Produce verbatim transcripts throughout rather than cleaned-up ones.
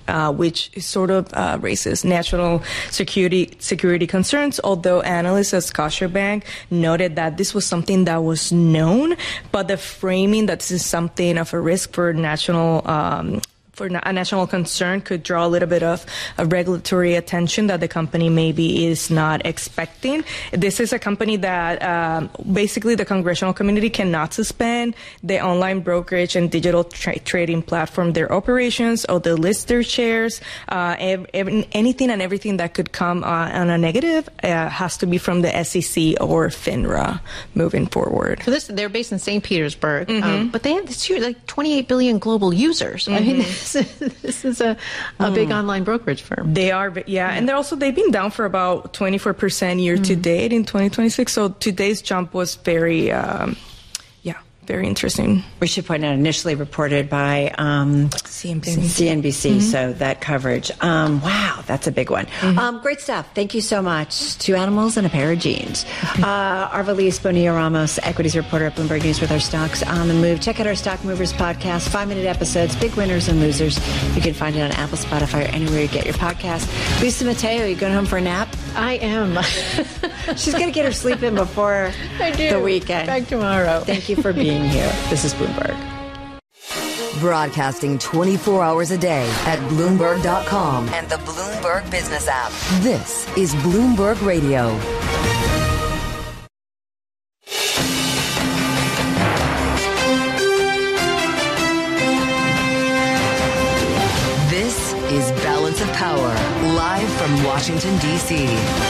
uh, which sort of uh, raises national security security concerns, although analysts at Scotiabank noted that this was something that was known, but the framing that this is something of a risk for national um, for a national concern could draw a little bit of, of regulatory attention that the company maybe is not expecting. This is a company that um, basically the congressional community cannot suspend the online brokerage and digital tra- trading platform, their operations, or they list their shares. Uh, ev- ev- anything and everything that could come uh, on a negative uh, has to be from the S E C or FINRA moving forward. So this, they're based in Saint Petersburg, Mm-hmm. um, but they have this huge, like twenty-eight billion global users. Mm-hmm. I mean, this, this is a, a mm. big online brokerage firm. They are, yeah, yeah. And they're also, they've been down for about twenty-four percent year mm. to date in twenty twenty-six. So today's jump was very, um, yeah, very interesting. We should point out, initially reported by um, C N B C. C N B C, mm-hmm. so that coverage. Um, wow, that's a big one. Mm-hmm. Um, great stuff. Thank you so much. Two animals and a pair of jeans. Uh, Arvalis Bonilla-Ramos, equities reporter at Bloomberg News with our stocks on the move. Check out our Stock Movers podcast, five-minute episodes, big winners and losers. You can find it on Apple, Spotify, or anywhere you get your podcast. Lisa Mateo, you going home for a nap? I am. She's going to get her sleep in before I do. the weekend. Back tomorrow. Thank you for being here. This is Bloomberg. Broadcasting twenty-four hours a day at Bloomberg dot com and the Bloomberg Business app. This is Bloomberg Radio. This is Balance of Power, live from Washington, D C.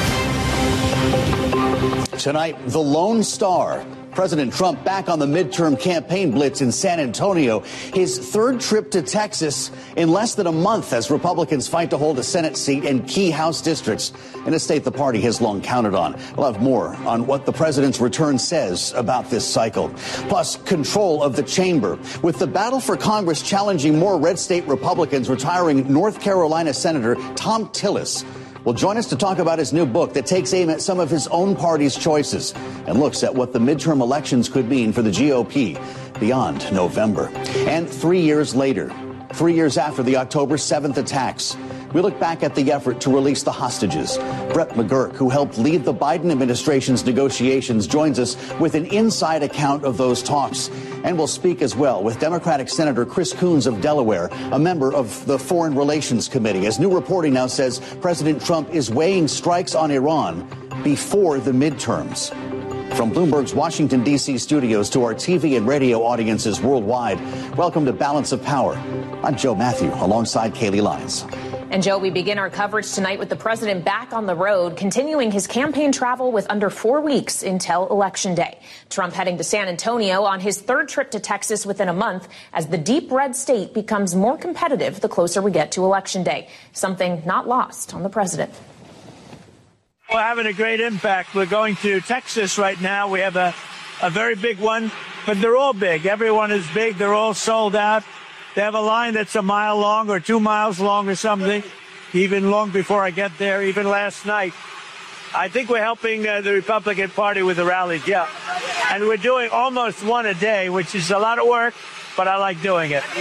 Tonight, the Lone Star. President Trump back on the midterm campaign blitz in San Antonio. His third trip to Texas in less than a month as Republicans fight to hold a Senate seat in key House districts in a state the party has long counted on. We'll have more on what the president's return says about this cycle. Plus, control of the chamber. With the battle for Congress challenging more red state Republicans, retiring North Carolina Senator Thom Tillis will join us to talk about his new book that takes aim at some of his own party's choices and looks at what the midterm elections could mean for the G O P beyond November. And three years later, three years after the October seventh attacks, we look back at the effort to release the hostages. Brett McGurk, who helped lead the Biden administration's negotiations, joins us with an inside account of those talks. And we'll speak as well with Democratic Senator Chris Coons of Delaware, a member of the Foreign Relations Committee. As new reporting now says, President Trump is weighing strikes on Iran before the midterms. From Bloomberg's Washington, D C studios to our T V and radio audiences worldwide, welcome to Balance of Power. I'm Joe Matthew, alongside Kaylee Lyons. And, Joe, we begin our coverage tonight with the president back on the road, continuing his campaign travel with under four weeks until Election Day. Trump heading to San Antonio on his third trip to Texas within a month as the deep red state becomes more competitive the closer we get to Election Day, something not lost on the president. We're having a great impact. We're going to Texas right now. We have a, a very big one, but they're all big. Everyone is big. They're all sold out. They have a line that's a mile long or two miles long or something, even long before I get there, even last night. I think we're helping uh, the Republican Party with the rallies, yeah. And we're doing almost one a day, which is a lot of work, but I like doing it.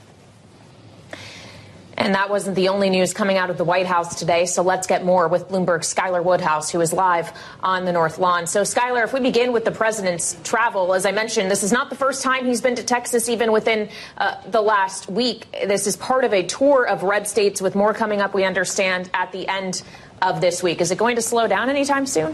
And that wasn't the only news coming out of the White House today, so let's get more with Bloomberg's Skylar Woodhouse, who is live on the North Lawn. So, Skylar, if we begin with the president's travel, as I mentioned, this is not the first time he's been to Texas, even within uh, the last week. This is part of a tour of red states, with more coming up, we understand, at the end of this week. Is it going to slow down anytime soon?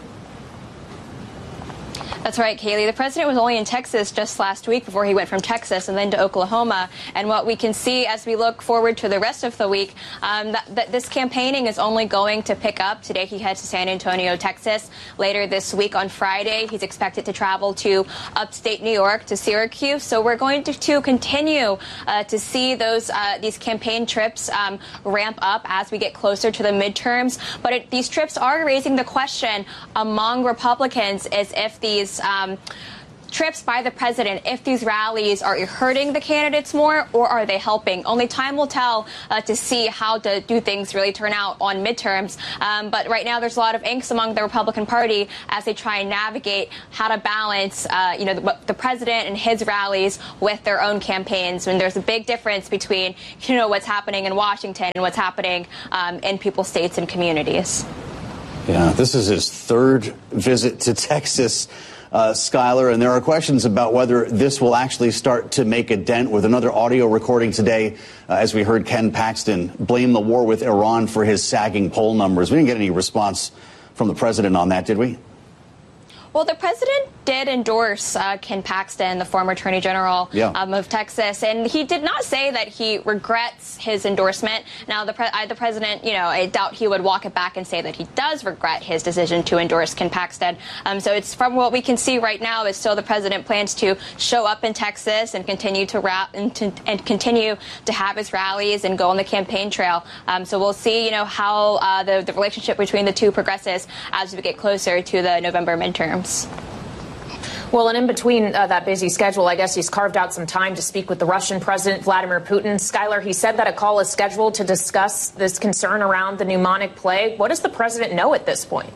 That's right, Kaylee. The president was only in Texas just last week before he went from Texas and then to Oklahoma. And what we can see as we look forward to the rest of the week, um, that, that this campaigning is only going to pick up. Today he heads to San Antonio, Texas. Later this week on Friday, he's expected to travel to upstate New York, to Syracuse. So we're going to, to continue uh, to see those uh, these campaign trips um, ramp up as we get closer to the midterms. But it, these trips are raising the question among Republicans is if these Um, trips by the president, if these rallies are hurting the candidates more or are they helping? Only time will tell uh, to see how to do things really turn out on midterms. Um, but right now there's a lot of angst among the Republican Party as they try and navigate how to balance, uh, you know, the, the president and his rallies with their own campaigns. And there's a big difference between, you know, what's happening in Washington and what's happening um, in people's states and communities. Yeah, this is his third visit to Texas, uh, Skylar, and there are questions about whether this will actually start to make a dent. With another audio recording today, uh, as we heard Ken Paxton blame the war with Iran for his sagging poll numbers. We didn't get any response from the president on that, did we? Well, the president did endorse uh, Ken Paxton, the former attorney general yeah. um, of Texas, and he did not say that he regrets his endorsement. Now, the, pre- I, the president, you know, I doubt he would walk it back and say that he does regret his decision to endorse Ken Paxton. Um, so it's from what we can see right now is still the president plans to show up in Texas and continue to rap and, to, and continue to have his rallies and go on the campaign trail. Um, so we'll see, you know, how uh, the, the relationship between the two progresses as we get closer to the November midterms. Well, and in between uh, that busy schedule, I guess he's carved out some time to speak with the Russian President Vladimir Putin. Skylar, he said that a call is scheduled to discuss this concern around the pneumonic plague. What does the president know at this point?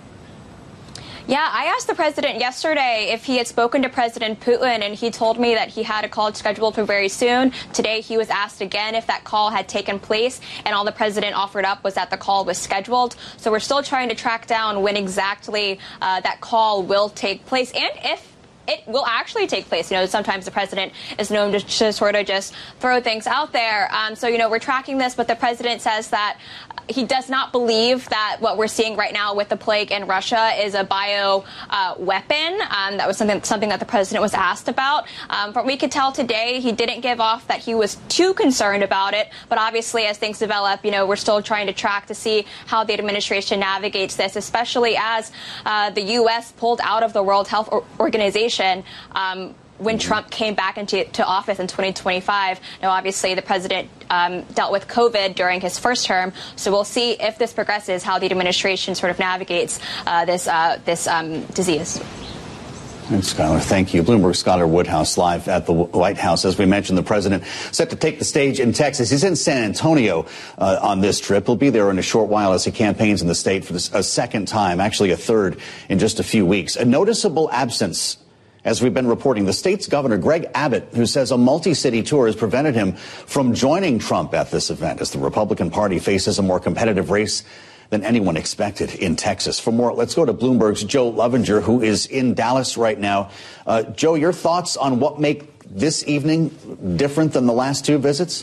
Yeah, I asked the president yesterday if he had spoken to President Putin, and he told me that he had a call scheduled for very soon. Today, he was asked again if that call had taken place, and all the president offered up was that the call was scheduled. So we're still trying to track down when exactly uh, that call will take place and if it will actually take place. You know, sometimes the president is known to, to sort of just throw things out there. Um, so, you know, we're tracking this, but the president says that he does not believe that what we're seeing right now with the plague in Russia is a bio uh, weapon. Um, that was something something that the president was asked about. Um, from what we could tell today, he didn't give off that he was too concerned about it. But obviously, as things develop, you know, we're still trying to track to see how the administration navigates this, especially as uh, the U S pulled out of the World Health Organization Um, when Trump came back into to office in twenty twenty-five. Now, obviously, the president um, dealt with COVID during his first term, so we'll see if this progresses, how the administration sort of navigates uh, this uh, this um, disease. And Skylar, thank you. Bloomberg Skylar Woodhouse live at the White House. As we mentioned, the president set to take the stage in Texas. He's in San Antonio uh, on this trip. He'll be there in a short while as he campaigns in the state for this, a second time, actually a third in just a few weeks. A noticeable absence, as we've been reporting, the state's governor, Greg Abbott, who says a multi-city tour has prevented him from joining Trump at this event as the Republican Party faces a more competitive race than anyone expected in Texas. For more, let's go to Bloomberg's Joe Lovinger, who is in Dallas right now. Uh, Joe, your thoughts on what make this evening different than the last two visits?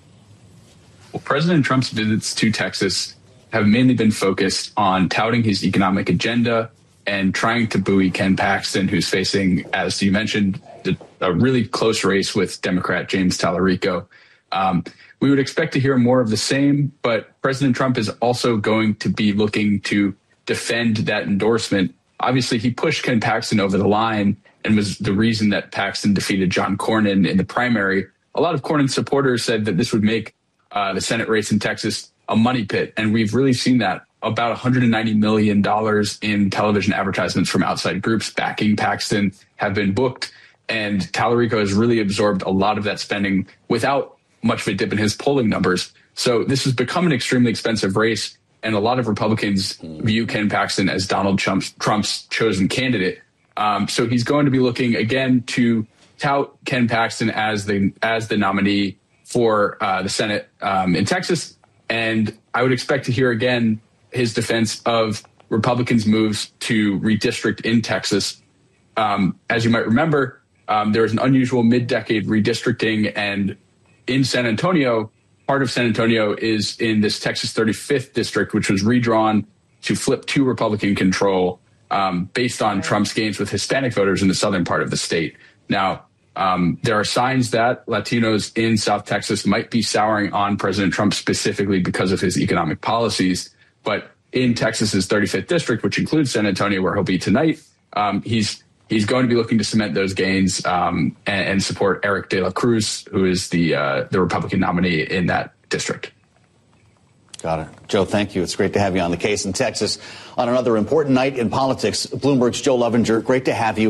Well, President Trump's visits to Texas have mainly been focused on touting his economic agenda and trying to buoy Ken Paxton, who's facing, as you mentioned, a really close race with Democrat James Tallarico. Um, we would expect to hear more of the same, but President Trump is also going to be looking to defend that endorsement. Obviously, he pushed Ken Paxton over the line and was the reason that Paxton defeated John Cornyn in the primary. A lot of Cornyn supporters said that this would make uh, the Senate race in Texas a money pit, and we've really seen that. About one hundred ninety million dollars in television advertisements from outside groups backing Paxton have been booked, and Tallarico has really absorbed a lot of that spending without much of a dip in his polling numbers. So this has become an extremely expensive race, and a lot of Republicans view Ken Paxton as Donald Trump's, Trump's chosen candidate. Um, so he's going to be looking again to tout Ken Paxton as the as the nominee for uh, the Senate um, in Texas, and I would expect to hear again his defense of Republicans' moves to redistrict in Texas. Um, as you might remember, um, there was an unusual mid-decade redistricting, and in San Antonio, part of San Antonio is in this Texas thirty-fifth district, which was redrawn to flip to Republican control um, based on Trump's gains with Hispanic voters in the southern part of the state. Now, um, there are signs that Latinos in South Texas might be souring on President Trump specifically because of his economic policies. But in Texas's thirty-fifth district, which includes San Antonio, where he'll be tonight, um, he's he's going to be looking to cement those gains um, and, and support Eric De La Cruz, who is the uh, the Republican nominee in that district. Got it. Joe, thank you. It's great to have you on the case in Texas on another important night in politics. Bloomberg's Joe Lovinger, great to have you.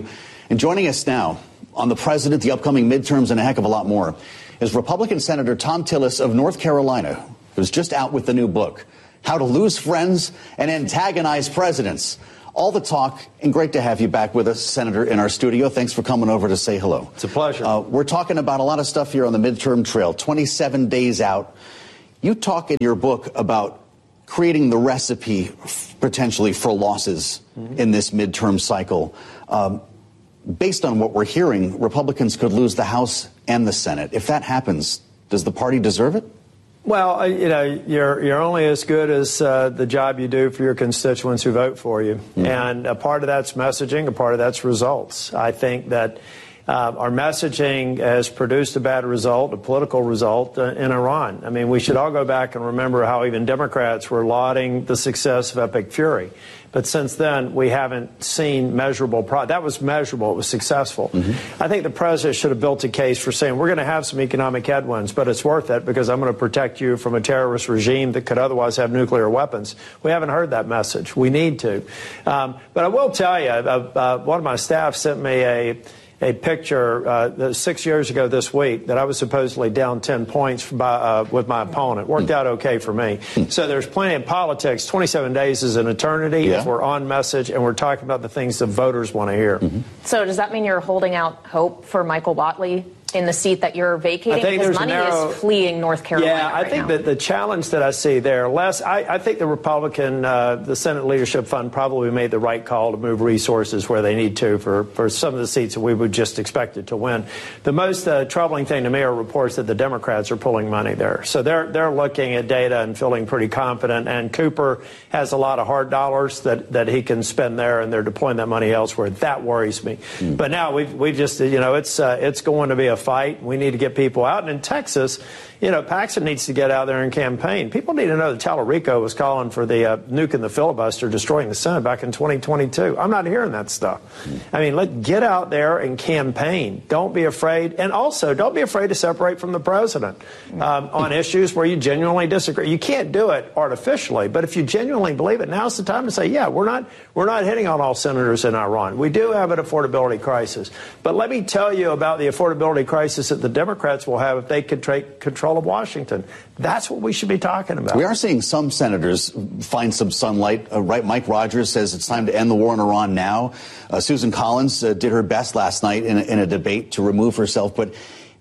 And joining us now on the president, the upcoming midterms, and a heck of a lot more is Republican Senator Thom Tillis of North Carolina, who's just out with the new book, How to Lose Friends and Antagonize Presidents. All the talk, and great to have you back with us, Senator, in our studio. Thanks for coming over to say hello. It's a pleasure. Uh, we're talking about a lot of stuff here on the midterm trail, twenty-seven days out. You talk in your book about creating the recipe f- potentially for losses mm-hmm. in this midterm cycle. Um, based on what we're hearing, Republicans could lose the House and the Senate. If that happens, does the party deserve it? Well, you know, you're you're only as good as uh, the job you do for your constituents who vote for you. Mm-hmm. And a part of that's messaging, a part of that's results. I think that uh, our messaging has produced a bad result, a political result uh, in Iran. I mean, we should all go back and remember how even Democrats were lauding the success of Epic Fury. But since then, we haven't seen measurable pro- that was measurable. It was successful. Mm-hmm. I think the president should have built a case for saying we're going to have some economic headwinds, but it's worth it because I'm going to protect you from a terrorist regime that could otherwise have nuclear weapons. We haven't heard that message. We need to. Um, but I will tell you, uh, uh, one of my staff sent me a a picture uh, six years ago this week that I was supposedly down ten points by, uh, with my opponent. Worked out okay for me. So there's plenty in politics. twenty-seven days is an eternity yeah. if we're on message and we're talking about the things the voters want to hear. Mm-hmm. So does that mean you're holding out hope for Michael Whatley in the seat that you're vacating? Because money narrow, is fleeing North Carolina. Yeah, I right think now. that the challenge that I see there, Les, I, I think the Republican, uh, the Senate Leadership Fund probably made the right call to move resources where they need to for, for some of the seats that we would just expected to win. The most uh, troubling thing to me are reports that the Democrats are pulling money there. So they're they're looking at data and feeling pretty confident. And Cooper has a lot of hard dollars that, that he can spend there, and they're deploying that money elsewhere. That worries me. Mm. But now we we just you know it's uh, it's going to be a fight. We need to get people out. And in Texas, you know, Paxton needs to get out there and campaign. People need to know that Tallarico was calling for the uh, nuking the filibuster, destroying the Senate back in twenty twenty-two. I'm not hearing that stuff. I mean, let get out there and campaign. Don't be afraid. And also, don't be afraid to separate from the president um, on issues where you genuinely disagree. You can't do it artificially, but if you genuinely believe it, now's the time to say, yeah, we're not we're not hitting on all senators in Iran. We do have an affordability crisis. But let me tell you about the affordability crisis that the Democrats will have if they could take control of Washington. That's what we should be talking about. We are seeing some senators find some sunlight. Uh, right, Mike Rogers says it's time to end the war in Iran now. Uh, Susan Collins uh, did her best last night in a, in a debate to remove herself. But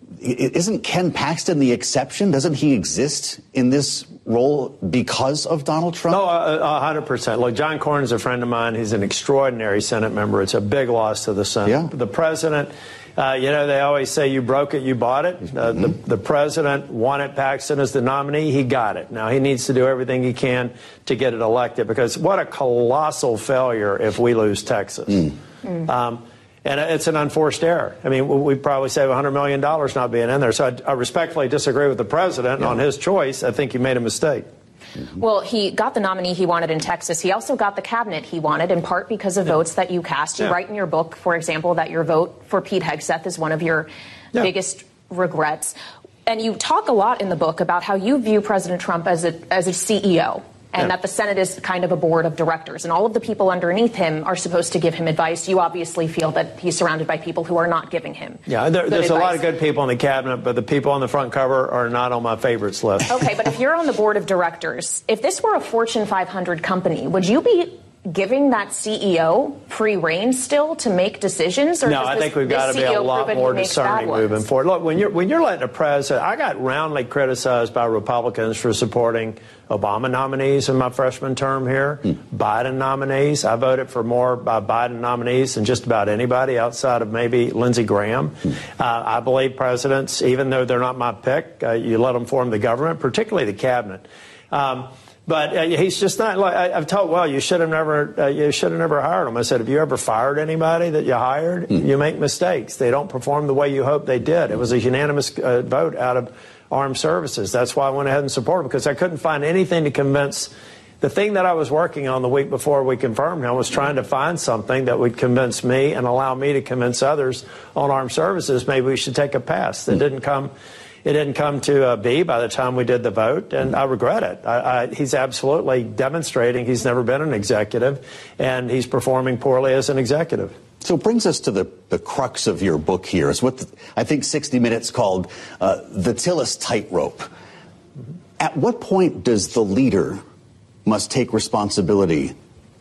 isn't Ken Paxton the exception? Doesn't he exist in this role because of Donald Trump? No, a hundred percent. Look, John Cornyn is a friend of mine. He's an extraordinary Senate member. It's a big loss to the Senate. Yeah. The president, uh, you know, they always say you broke it, you bought it. Uh, mm-hmm. the, the president wanted Paxton as the nominee. He got it. Now he needs to do everything he can to get it elected, because what a colossal failure if we lose Texas. Mm. Mm. Um, And it's an unforced error. I mean, we'd probably save one hundred million dollars not being in there. So I, I respectfully disagree with the president yeah. on his choice. I think he made a mistake. Well, he got the nominee he wanted in Texas. He also got the cabinet he wanted, in part because of yeah. votes that you cast. You yeah. write in your book, for example, that your vote for Pete Hegseth is one of your yeah. biggest regrets. And you talk a lot in the book about how you view President Trump as a, as a C E O. And yeah. that the Senate is kind of a board of directors, and all of the people underneath him are supposed to give him advice. You obviously feel that he's surrounded by people who are not giving him. Yeah, there, there's advice. a lot of good people in the cabinet, but the people on the front cover are not on my favorites list. Okay, but if you're on the board of directors, if this were a Fortune five hundred company, would you be giving that C E O free rein still to make decisions? Or no, I this, think we've got to be a lot more discerning moving forward. Look, when you're when you're letting a president, I got roundly criticized by Republicans for supporting Obama nominees in my freshman term here, hmm. Biden nominees. I voted for more uh, Biden nominees than just about anybody outside of maybe Lindsey Graham. Hmm. Uh, I believe presidents, even though they're not my pick, uh, you let them form the government, particularly the cabinet. Um, But uh, he's just not like I, I've told. Well, you should have never. Uh, you should have never hired him. I said, have you ever fired anybody that you hired? Mm. You make mistakes. They don't perform the way you hope they did. It was a unanimous uh, vote out of Armed Services. That's why I went ahead and supported him, because I couldn't find anything to convince. The thing that I was working on the week before we confirmed him was trying to find something that would convince me and allow me to convince others on Armed Services maybe we should take a pass. That mm. didn't come. It didn't come to uh, be by the time we did the vote, and I regret it. I, I, he's absolutely demonstrating he's never been an executive, and he's performing poorly as an executive. So it brings us to the, the crux of your book here. It's what the, I think sixty minutes called uh, the Tillis tightrope. At what point does the leader must take responsibility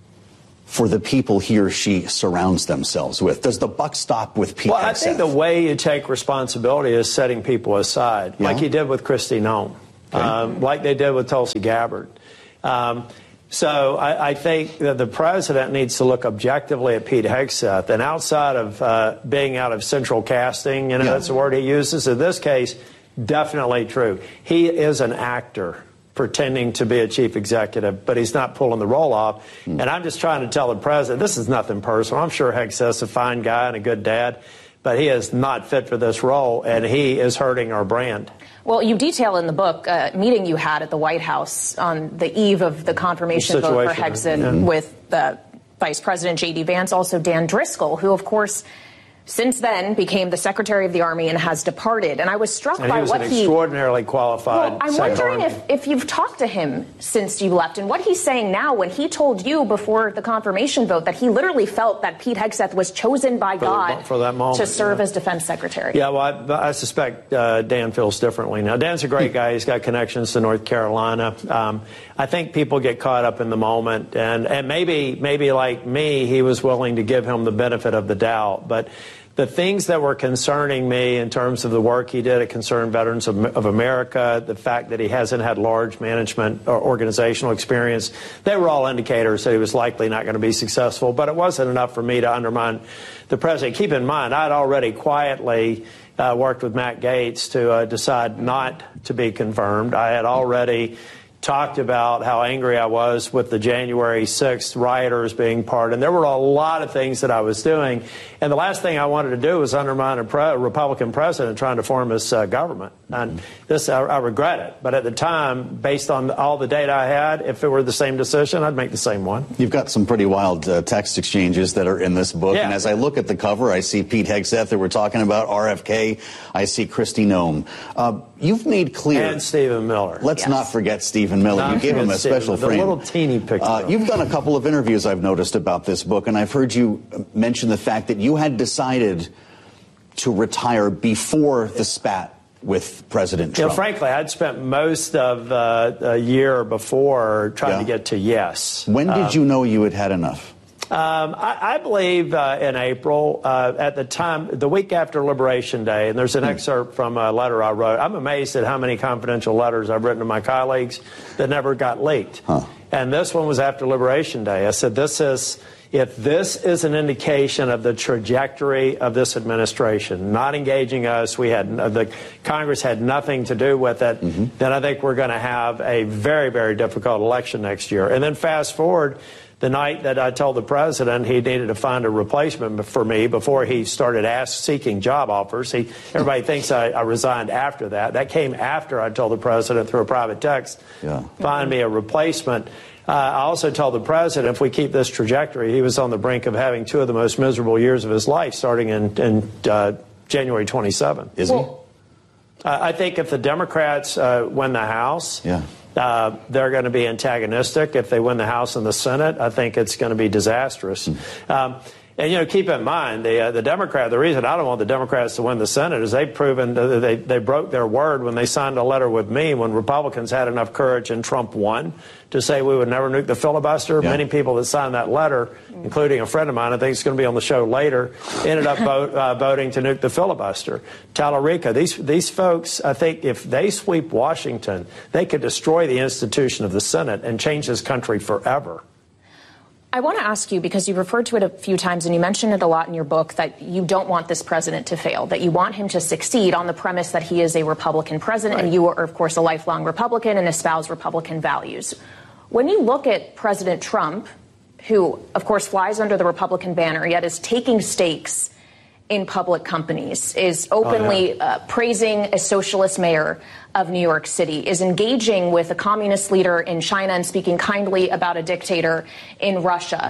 for the people he or she surrounds themselves with? Does the buck stop with Pete Well, Hegseth? I think the way you take responsibility is setting people aside, Yeah. like you did with Kristi Noem, Okay. um, like they did with Tulsi Gabbard. Um, so I, I think that the president needs to look objectively at Pete Hegseth, and outside of uh, being out of central casting, you know, Yeah. that's the word he uses. In this case, definitely true. He is an actor pretending to be a chief executive, but he's not pulling the role off. Mm. And I'm just trying to tell the president, this is nothing personal. I'm sure Hegseth's a fine guy and a good dad, but he is not fit for this role, and he is hurting our brand. Well, you detail in the book a meeting you had at the White House on the eve of the confirmation vote for Hegseth yeah. with uh, Vice President J D Vance, also Dan Driscoll, who, of course, since then became the Secretary of the Army and has departed. And I was struck and by he was what an he... extraordinarily qualified well, I'm Secretary. wondering if, if you've talked to him since you left and what he's saying now when he told you before the confirmation vote that he literally felt that Pete Hegseth was chosen by for God the, for that moment, to serve yeah. as Defense Secretary. Yeah, well, I, I suspect uh, Dan feels differently now. Dan's a great guy. He's got connections to North Carolina. Um, I think people get caught up in the moment, and, and maybe, maybe like me, he was willing to give him the benefit of the doubt. But the things that were concerning me in terms of the work he did at Concerned Veterans of, of America, the fact that he hasn't had large management or organizational experience, they were all indicators that he was likely not going to be successful. But it wasn't enough for me to undermine the president. Keep in mind, I'd already quietly uh, worked with Matt Gaetz to uh, decide not to be confirmed. I had already talked about how angry I was with the January sixth rioters being part, and there were a lot of things that I was doing. And the last thing I wanted to do was undermine a, pre- a Republican president trying to form his uh, government. And this, I, I regret it. But at the time, based on all the data I had, if it were the same decision, I'd make the same one. You've got some pretty wild uh, text exchanges that are in this book. Yeah. And as I look at the cover, I see Pete Hegseth that we're talking about, R F K. I see Kristi Noem. Uh, you've made clear. And Stephen Miller. Let's yes. not forget Stephen Miller. Not you gave him a Stephen, special the frame. little teeny picture. Uh, you've done a couple of interviews I've noticed about this book, and I've heard you mention the fact that you had decided to retire before the spat with President Trump. You know, frankly, I'd spent most of uh, a year before trying Yeah. to get to yes. When did Um, you know you had had enough? Um, I, I believe uh, in April, uh, at the time, the week after Liberation Day, and there's an excerpt from a letter I wrote. I'm amazed at how many confidential letters I've written to my colleagues that never got leaked. Huh. And this one was after Liberation Day. I said, this is, if this is an indication of the trajectory of this administration, not engaging us, we had, the Congress had nothing to do with it, mm-hmm. then I think we're going to have a very, very difficult election next year. And then fast forward, the night that I told the president he needed to find a replacement for me before he started ask, seeking job offers. He, everybody thinks I, I resigned after that. That came after I told the president through a private text, yeah. find me a replacement. Uh, I also told the president if we keep this trajectory, he was on the brink of having two of the most miserable years of his life starting in, in uh, January twenty-seventh. Is well, he? Uh, I think if the Democrats uh, win the House, yeah. Uh, they're going to be antagonistic. If they win the House and the Senate, I think it's going to be disastrous. Mm. Um, and, you know, keep in mind, the, uh, the Democrat, the reason I don't want the Democrats to win the Senate is they've proven that they, they broke their word when they signed a letter with me when Republicans had enough courage and Trump won to say we would never nuke the filibuster. Yeah. Many people that signed that letter, including a friend of mine, I think it's going to be on the show later, ended up vote, uh, voting to nuke the filibuster. Tallarico, these, these folks, I think if they sweep Washington, they could destroy the institution of the Senate and change this country forever. I want to ask you, because you referred to it a few times and you mentioned it a lot in your book, that you don't want this president to fail, that you want him to succeed on the premise that he is a Republican president, right. And you are, of course, a lifelong Republican and espouse Republican values. When you look at President Trump, who, of course, flies under the Republican banner, yet is taking stakes in public companies, is openly oh, yeah. uh, praising a socialist mayor of New York City, is engaging with a communist leader in China and speaking kindly about a dictator in Russia. Mm-hmm.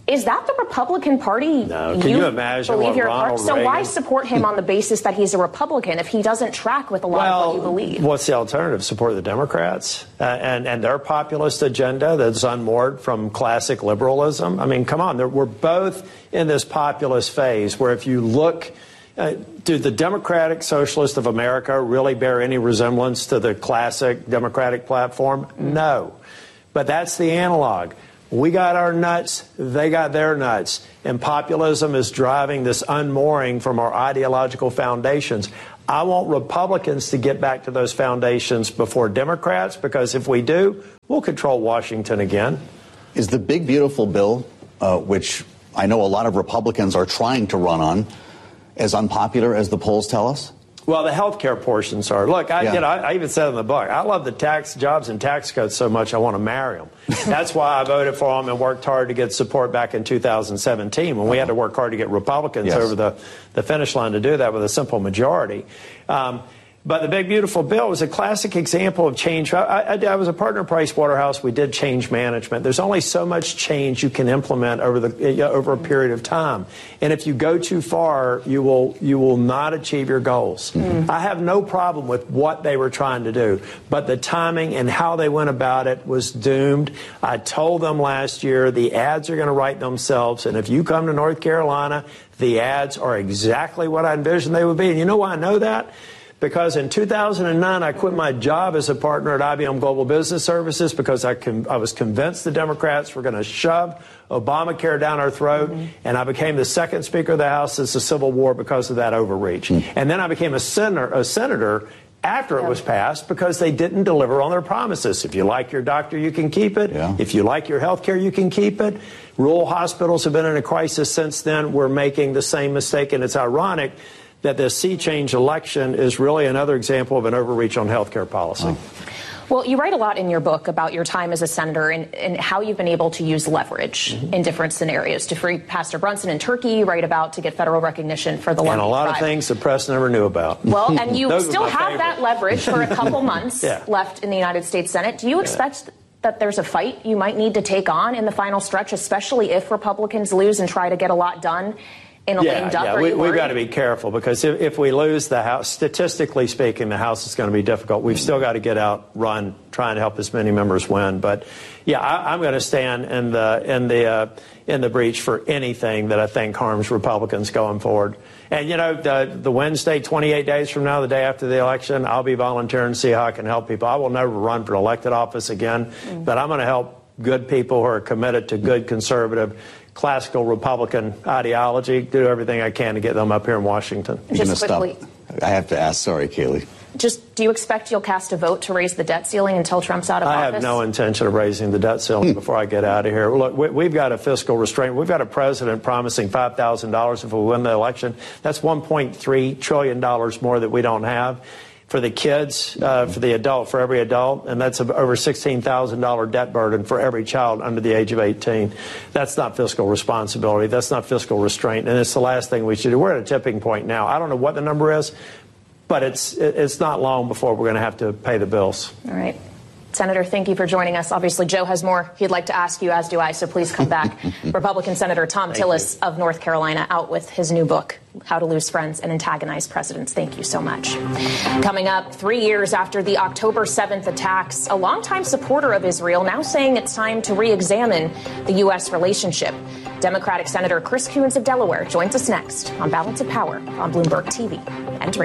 Is that the Republican Party? No. Can you, you imagine what Ronald So Reagan... why support him on the basis that he's a Republican if he doesn't track with a lot well, of what you believe? What's the alternative? Support the Democrats uh, and, and their populist agenda that's unmoored from classic liberalism? I mean, come on. We're both in this populist phase where if you look... Uh, do the Democratic Socialists of America really bear any resemblance to the classic Democratic platform? No. But that's the analog. We got our nuts, they got their nuts. And populism is driving this unmooring from our ideological foundations. I want Republicans to get back to those foundations before Democrats, because if we do, we'll control Washington again. Is the big, beautiful bill, uh, which I know a lot of Republicans are trying to run on, as unpopular as the polls tell us? Well, the health care portions are. Look, I, yeah. you know, I, I even said in the book, I love the tax jobs and tax cuts so much I want to marry them. That's why I voted for them and worked hard to get support back in two thousand seventeen when we had to work hard to get Republicans yes. over the, the finish line to do that with a simple majority. Um, But the big, beautiful bill was a classic example of change. I, I, I was a partner of Price Waterhouse. We did change management. There's only so much change you can implement over the over a period of time. And if you go too far, you will you will not achieve your goals. Mm-hmm. I have no problem with what they were trying to do, but the timing and how they went about it was doomed. I told them last year the ads are going to write themselves. And if you come to North Carolina, the ads are exactly what I envisioned they would be. And you know why I know that? Because in two thousand nine, I quit my job as a partner at I B M Global Business Services because I, con- I was convinced the Democrats were going to shove Obamacare down our throat, mm-hmm. and I became the second Speaker of the House since the Civil War because of that overreach. Mm-hmm. And then I became a senator, a senator after yeah. it was passed because they didn't deliver on their promises. If you like your doctor, you can keep it. Yeah. If you like your health care, you can keep it. Rural hospitals have been in a crisis since then. We're making the same mistake, and it's ironic that the sea change election is really another example of an overreach on health care policy. Oh. Well, you write a lot in your book about your time as a senator and, and how you've been able to use leverage mm-hmm. in different scenarios. To free Pastor Brunson in Turkey, you write about to get federal recognition for the And a lot tribe. of things the press never knew about. Well, and you still have favorite. that leverage for a couple months yeah. left in the United States Senate. Do you expect yeah. that there's a fight you might need to take on in the final stretch, especially if Republicans lose and try to get a lot done? In a yeah, lame duck, yeah. We, we've got to be careful because if, if we lose the House, statistically speaking, the House is going to be difficult. We've still got to get out, run, try and help as many members win. But yeah, I, I'm going to stand in the in the uh, in the breach for anything that I think harms Republicans going forward. And you know, the, the Wednesday, twenty-eight days from now, the day after the election, I'll be volunteering to see how I can help people. I will never run for elected office again, mm. but I'm going to help good people who are committed to good conservative, classical Republican ideology, do everything I can to get them up here in Washington. Just quickly. Stop. I have to ask, sorry, Kayleigh. Just, do you expect you'll cast a vote to raise the debt ceiling until Trump's out of I office? I have no intention of raising the debt ceiling before I get out of here. Look, we, we've got a fiscal restraint. We've got a president promising five thousand dollars if we win the election. That's one point three trillion dollars more that we don't have. For the kids, uh, for the adult, for every adult, and that's over sixteen thousand dollars debt burden for every child under the age of eighteen. That's not fiscal responsibility. That's not fiscal restraint, and it's the last thing we should do. We're at a tipping point now. I don't know what the number is, but it's it's not long before we're going to have to pay the bills. All right. Senator, thank you for joining us. Obviously, Joe has more he'd like to ask you, as do I, so please come back. Republican Senator Thom Thank Tillis you. of North Carolina out with his new book, How to Lose Friends and Antagonize Presidents. Thank you so much. Coming up, three years after the October seventh attacks, a longtime supporter of Israel now saying it's time to re-examine the U S relationship. Democratic Senator Chris Coons of Delaware joins us next on Balance of Power on Bloomberg T V and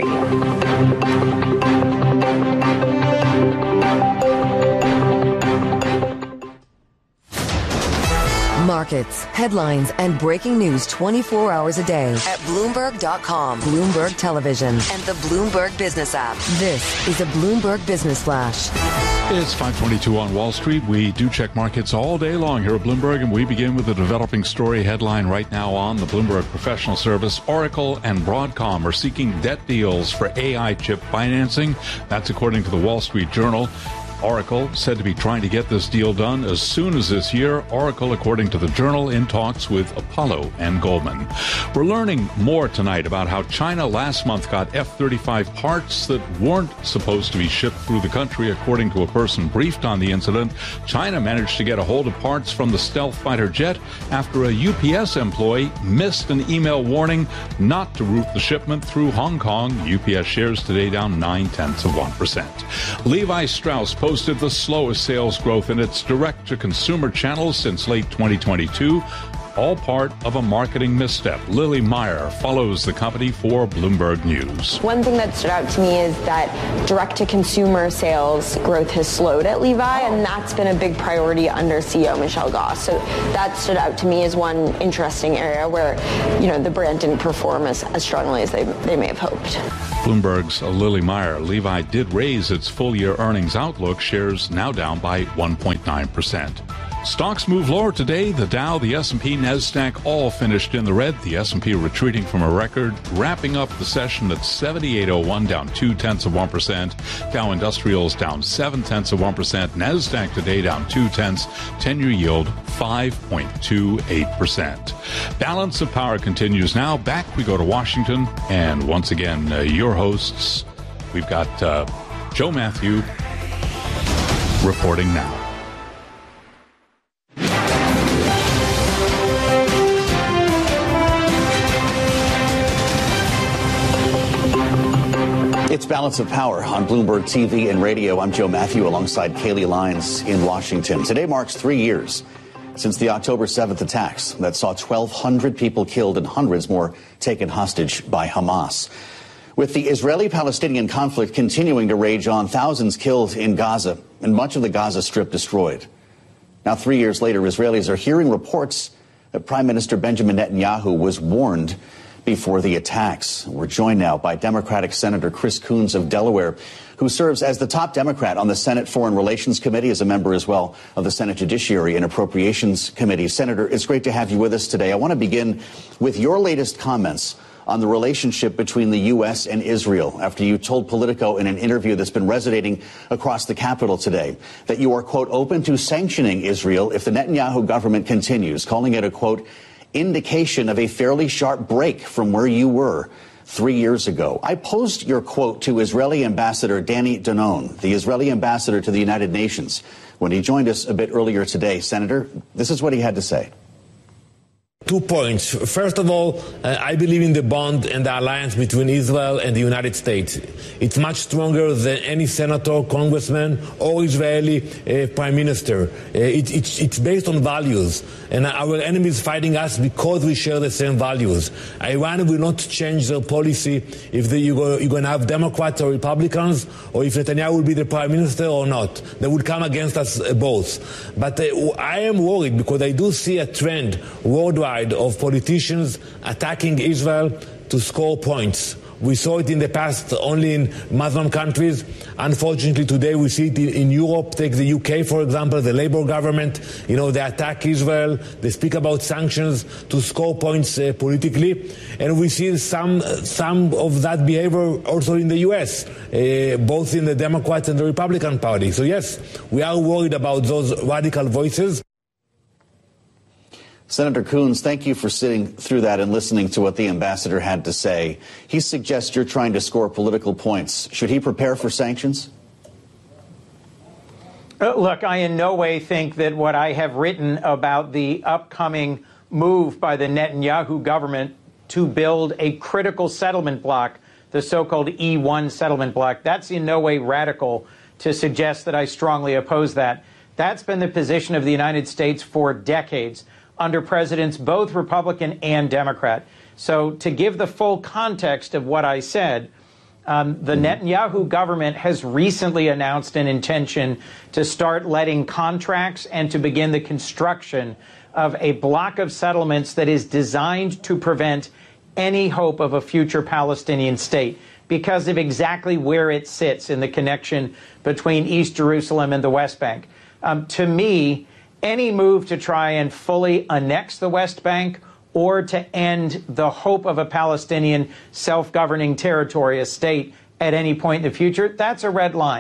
radio. Markets, headlines, and breaking news twenty-four hours a day at Bloomberg dot com, Bloomberg Television, and the Bloomberg Business app. This is a Bloomberg Business Flash. It's five twenty-two on Wall Street. We do check markets all day long here at Bloomberg, and we begin with a developing story headline right now on the Bloomberg Professional Service. Oracle and Broadcom are seeking debt deals for A I chip financing. That's according to the Wall Street Journal. Oracle said to be trying to get this deal done as soon as this year. Oracle, according to the Journal, in talks with Apollo and Goldman. We're learning more tonight about how China last month got F thirty-five parts that weren't supposed to be shipped through the country. According to a person briefed on the incident, China managed to get a hold of parts from the stealth fighter jet after a U P S employee missed an email warning not to route the shipment through Hong Kong. U P S shares today down nine tenths of one percent. Levi Strauss posted the slowest sales growth in its direct-to-consumer channels since late twenty twenty-two, all part of a marketing misstep. Lily Meyer follows the company for Bloomberg News. One thing that stood out to me is that direct-to-consumer sales growth has slowed at Levi, and that's been a big priority under C E O Michelle Goss. So that stood out to me as one interesting area where, you know, the brand didn't perform as, as strongly as they, they may have hoped. Bloomberg's Lily Meyer. Levi did raise its full-year earnings outlook. Shares now down by one point nine percent. Stocks move lower today. The Dow, the S and P, NASDAQ all finished in the red. The S and P retreating from a record, wrapping up the session at seventy-eight oh one, down two tenths of one percent. Dow Industrials down seven tenths of one percent. NASDAQ today down two tenths. ten-year yield five point two eight percent. Balance of Power continues now. Back we go to Washington, and once again, uh, your hosts. We've got uh, Joe Matthew reporting now. It's Balance of Power on Bloomberg T V and radio. I'm Joe Matthew alongside Kaylee Lyons in Washington. Today marks three years since the October seventh attacks that saw twelve hundred people killed and hundreds more taken hostage by Hamas. With the Israeli-Palestinian conflict continuing to rage on, thousands killed in Gaza and much of the Gaza Strip destroyed. Now, three years later, Israelis are hearing reports that Prime Minister Benjamin Netanyahu was warned before the attacks. We're joined now by Democratic Senator Chris Coons of Delaware, who serves as the top Democrat on the Senate Foreign Relations Committee, as a member as well of the Senate Judiciary and Appropriations Committee. Senator, it's great to have you with us today. I want to begin with your latest comments on the relationship between the U S and Israel after you told Politico in an interview that's been resonating across the Capitol today that you are, quote, open to sanctioning Israel if the Netanyahu government continues, calling it a, quote, indication of a fairly sharp break from where you were three years ago. I posed your quote to Israeli Ambassador Danny Danon, the Israeli ambassador to the United Nations, when he joined us a bit earlier today. Senator, this is what he had to say. Two points. First of all, uh, I believe in the bond and the alliance between Israel and the United States. It's much stronger than any senator, congressman, or Israeli uh, prime minister. Uh, it, it, it's based on values, and our enemy is fighting us because we share the same values. Iran will not change their policy if the, you go, you're going to have Democrats or Republicans, or if Netanyahu will be the prime minister or not. They will come against us uh, both. But uh, I am worried because I do see a trend worldwide of politicians attacking Israel to score points. We saw it in the past only in Muslim countries. Unfortunately, today we see it in Europe. Take the U K, for example, the Labour government. You know, they attack Israel. They speak about sanctions to score points uh, politically. And we see some some of that behavior also in the U S, uh, both in the Democrats and the Republican Party. So, yes, we are worried about those radical voices. Senator Coons, thank you for sitting through that and listening to what the ambassador had to say. He suggests you're trying to score political points. Should he prepare for sanctions? Uh, look, I in no way think that what I have written about the upcoming move by the Netanyahu government to build a critical settlement bloc, the so-called E one settlement bloc, that's in no way radical to suggest that I strongly oppose that. That's been the position of the United States for decades, under presidents both Republican and Democrat. So to give the full context of what I said, um, the Netanyahu government has recently announced an intention to start letting contracts and to begin the construction of a block of settlements that is designed to prevent any hope of a future Palestinian state because of exactly where it sits in the connection between East Jerusalem and the West Bank. Um, to me, any move to try and fully annex the West Bank or to end the hope of a Palestinian self-governing territory, a state, at any point in the future, that's a red line.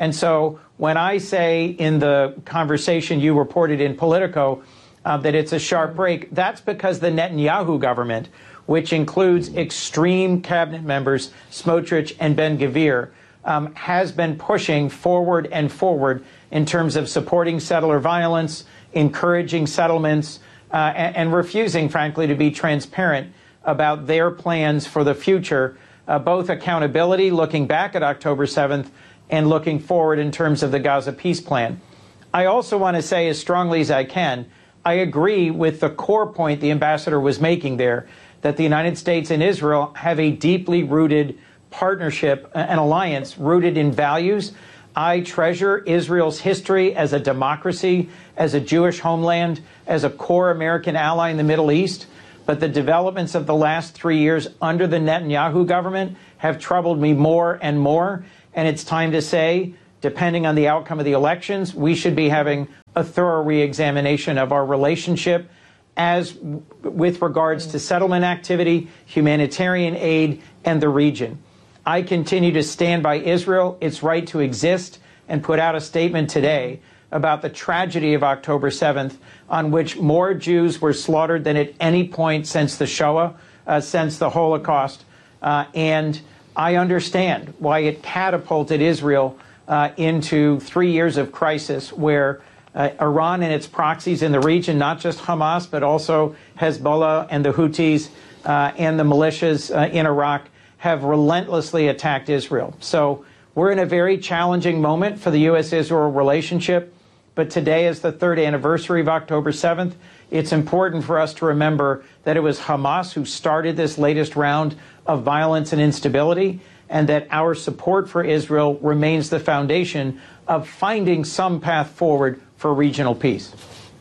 And so when I say in the conversation you reported in Politico uh, that it's a sharp break, that's because the Netanyahu government, which includes extreme cabinet members, Smotrich and Ben-Gvir, um, has been pushing forward and forward in terms of supporting settler violence, encouraging settlements, uh, and, and refusing, frankly, to be transparent about their plans for the future, uh, both accountability, looking back at October seventh, and looking forward in terms of the Gaza peace plan. I also want to say as strongly as I can, I agree with the core point the ambassador was making there, that the United States and Israel have a deeply rooted partnership, an alliance rooted in values. I treasure Israel's history as a democracy, as a Jewish homeland, as a core American ally in the Middle East. But the developments of the last three years under the Netanyahu government have troubled me more and more. And it's time to say, depending on the outcome of the elections, we should be having a thorough reexamination of our relationship as with regards to settlement activity, humanitarian aid, and the region. I continue to stand by Israel, its right to exist, and put out a statement today about the tragedy of October seventh, on which more Jews were slaughtered than at any point since the Shoah, uh, since the Holocaust. Uh, and I understand why it catapulted Israel uh, into three years of crisis where uh, Iran and its proxies in the region, not just Hamas, but also Hezbollah and the Houthis uh, and the militias uh, in Iraq, have relentlessly attacked Israel. So we're in a very challenging moment for the U S Israel relationship. But today is the third anniversary of October seventh. It's important for us to remember that it was Hamas who started this latest round of violence and instability, and that our support for Israel remains the foundation of finding some path forward for regional peace.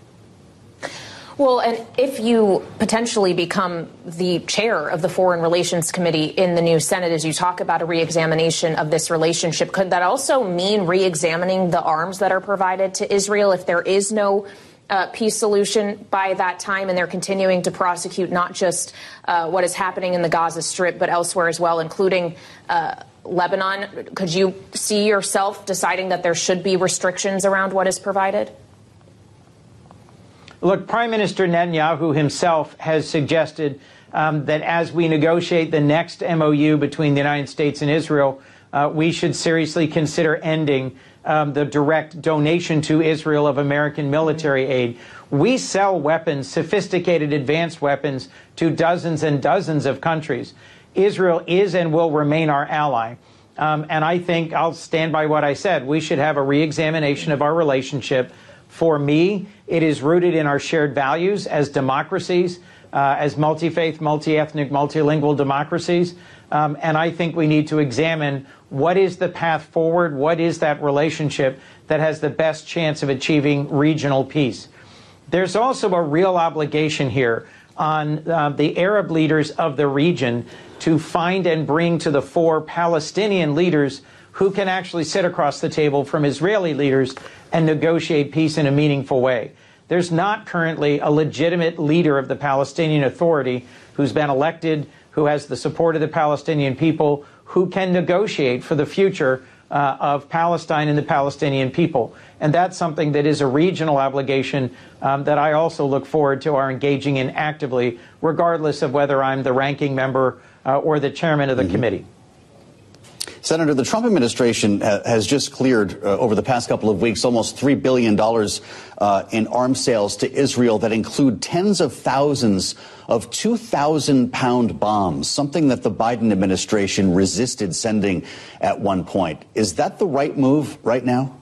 Well, and if you potentially become the chair of the Foreign Relations Committee in the new Senate, as you talk about a reexamination of this relationship, could that also mean reexamining the arms that are provided to Israel if there is no uh, peace solution by that time and they're continuing to prosecute not just uh, what is happening in the Gaza Strip, but elsewhere as well, including uh, Lebanon? Could you see yourself deciding that there should be restrictions around what is provided? Look, Prime Minister Netanyahu himself has suggested um, that as we negotiate the next M O U between the United States and Israel, uh, we should seriously consider ending um, the direct donation to Israel of American military aid. We sell weapons, sophisticated advanced weapons, to dozens and dozens of countries. Israel is and will remain our ally. Um, and I think I'll stand by what I said. We should have a reexamination of our relationship. For me, it is rooted in our shared values as democracies, uh, as multi-faith, multi-ethnic, multilingual democracies. Um, and I think we need to examine what is the path forward, what is that relationship that has the best chance of achieving regional peace. There's also a real obligation here on uh, the Arab leaders of the region to find and bring to the fore Palestinian leaders who can actually sit across the table from Israeli leaders and negotiate peace in a meaningful way. There's not currently a legitimate leader of the Palestinian Authority who's been elected, who has the support of the Palestinian people, who can negotiate for the future uh, of Palestine and the Palestinian people. And that's something that is a regional obligation um, that I also look forward to our engaging in actively, regardless of whether I'm the ranking member uh, or the chairman of the mm-hmm. committee. Senator, the Trump administration uh, has just cleared uh, over the past couple of weeks almost three billion dollars uh, in arms sales to Israel that include tens of thousands of two thousand pound bombs, something that the Biden administration resisted sending at one point. Is that the right move right now?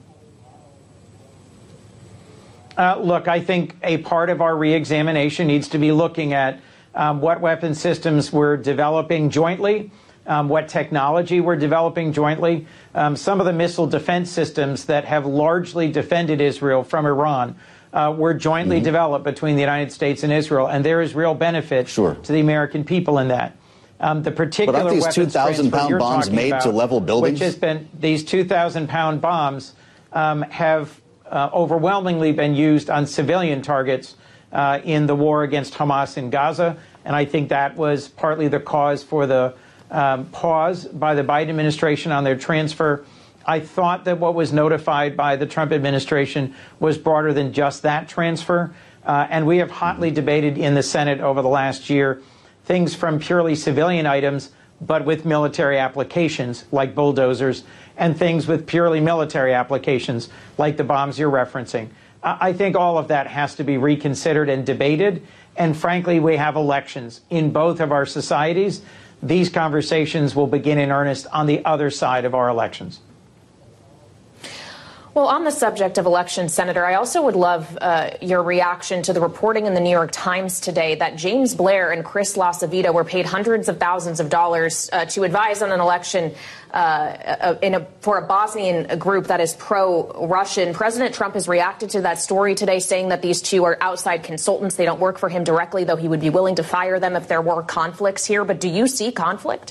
Uh, look, I think a part of our reexamination needs to be looking at um, what weapon systems we're developing jointly. Um, what technology we're developing jointly. Um, some of the missile defense systems that have largely defended Israel from Iran uh, were jointly mm-hmm. developed between the United States and Israel, and there is real benefit sure. to the American people in that. Um, the particular but aren't these two thousand pound bombs made about, to level buildings? Which has been, these two thousand pound bombs um, have uh, overwhelmingly been used on civilian targets uh, in the war against Hamas in Gaza, and I think that was partly the cause for the Um, pause by the Biden administration on their transfer. I thought that what was notified by the Trump administration was broader than just that transfer. Uh, and we have hotly debated in the Senate over the last year things from purely civilian items, but with military applications like bulldozers, and things with purely military applications like the bombs you're referencing. Uh, I think all of that has to be reconsidered and debated. And frankly, we have elections in both of our societies. These conversations will begin in earnest on the other side of our elections. Well, on the subject of elections, Senator, I also would love uh, your reaction to the reporting in the New York Times today that James Blair and Chris LaCivita were paid hundreds of thousands of dollars uh, to advise on an election uh, in a, for a Bosnian group that is pro-Russian. President Trump has reacted to that story today, saying that these two are outside consultants. They don't work for him directly, though he would be willing to fire them if there were conflicts here. But do you see conflict?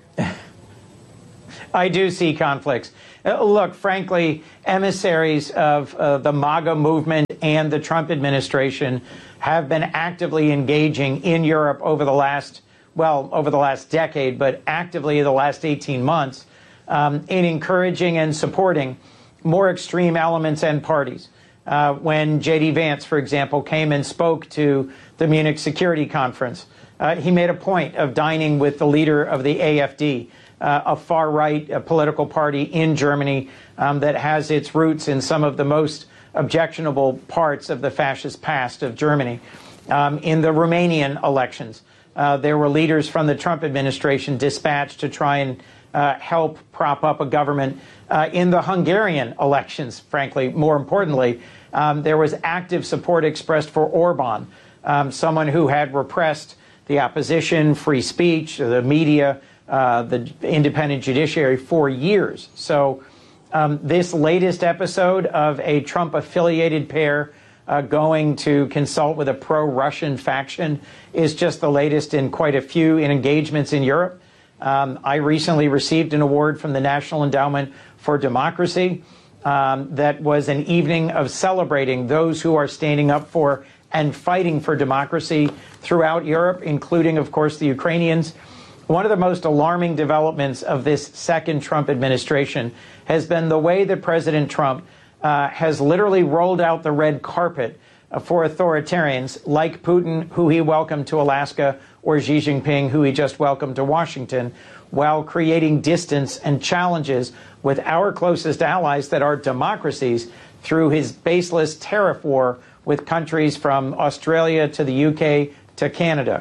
I do see conflicts. Uh, look, frankly, emissaries of uh, the MAGA movement and the Trump administration have been actively engaging in Europe over the last, well, over the last decade, but actively the last eighteen months um, in encouraging and supporting more extreme elements and parties. Uh, when J D Vance, for example, came and spoke to the Munich Security Conference, uh, he made a point of dining with the leader of the A F D, Uh, a far-right uh, political party in Germany um, that has its roots in some of the most objectionable parts of the fascist past of Germany. Um, in the Romanian elections, uh, there were leaders from the Trump administration dispatched to try and uh, help prop up a government. Uh, in the Hungarian elections, frankly, more importantly, um, there was active support expressed for Orban, um, someone who had repressed the opposition, free speech, the media, Uh, the independent judiciary for years. So um, this latest episode of a Trump-affiliated pair uh, going to consult with a pro-Russian faction is just the latest in quite a few in engagements in Europe. Um, I recently received an award from the National Endowment for Democracy um, that was an evening of celebrating those who are standing up for and fighting for democracy throughout Europe, including, of course, the Ukrainians. One of the most alarming developments of this second Trump administration has been the way that President Trump uh, has literally rolled out the red carpet uh, for authoritarians like Putin, who he welcomed to Alaska, or Xi Jinping, who he just welcomed to Washington, while creating distance and challenges with our closest allies that are democracies through his baseless tariff war with countries from Australia to the U K to Canada.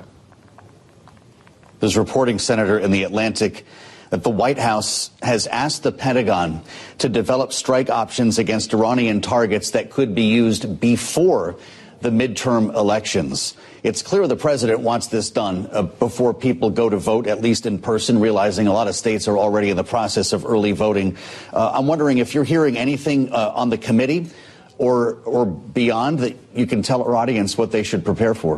There's reporting, Senator, in The Atlantic that the White House has asked the Pentagon to develop strike options against Iranian targets that could be used before the midterm elections. It's clear the president wants this done uh, before people go to vote, at least in person, realizing a lot of states are already in the process of early voting. Uh, I'm wondering if you're hearing anything uh, on the committee or, or beyond that you can tell our audience what they should prepare for.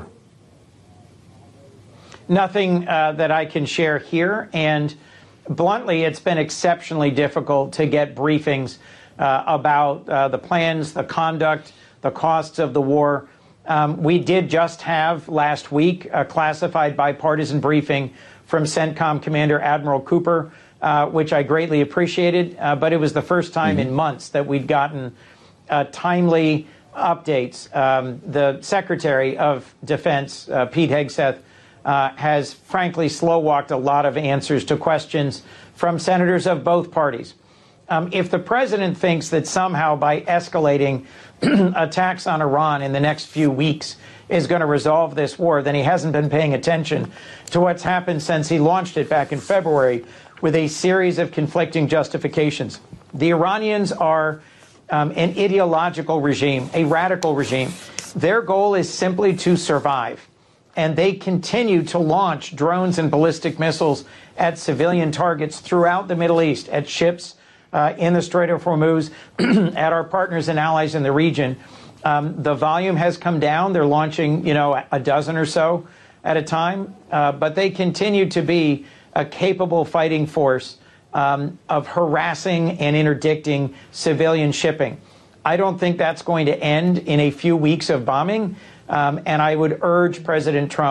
Nothing uh, that I can share here. And bluntly, it's been exceptionally difficult to get briefings uh, about uh, the plans, the conduct, the costs of the war. Um, we did just have last week a classified bipartisan briefing from CENTCOM Commander Admiral Cooper, uh, which I greatly appreciated. Uh, but it was the first time mm-hmm. in months that we'd gotten uh, timely updates. Um, the Secretary of Defense, uh, Pete Hegseth, Uh, has frankly slow-walked a lot of answers to questions from senators of both parties. Um, if the president thinks that somehow by escalating attacks on Iran in the next few weeks is going to resolve this war, then he hasn't been paying attention to what's happened since he launched it back in February with a series of conflicting justifications. The Iranians are um, an ideological regime, a radical regime. Their goal is simply to survive. And they continue to launch drones and ballistic missiles at civilian targets throughout the Middle East, at ships uh, in the Strait of Hormuz, at our partners and allies in the region. Um, the volume has come down. They're launching, you know, a dozen or so at a time. Uh, but they continue to be a capable fighting force um, of harassing and interdicting civilian shipping. I don't think that's going to end in a few weeks of bombing. Um, and I would urge President Trump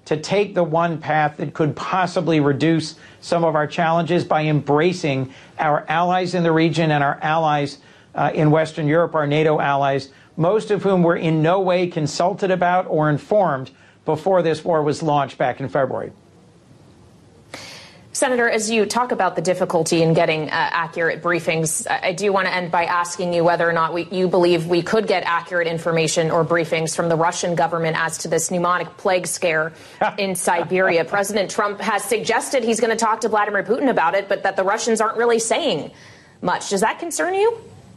to take the one path that could possibly reduce some of our challenges by embracing our allies in the region and our allies uh, in Western Europe, our NATO allies, most of whom were in no way consulted about or informed before this war was launched back in February. Senator, as you talk about the difficulty in getting uh, accurate briefings, I do want to end by asking you whether or not we, you believe we could get accurate information or briefings from the Russian government as to this pneumonic plague scare in Siberia. President Trump has suggested he's going to talk to Vladimir Putin about it, but that the Russians aren't really saying much. Does that concern you?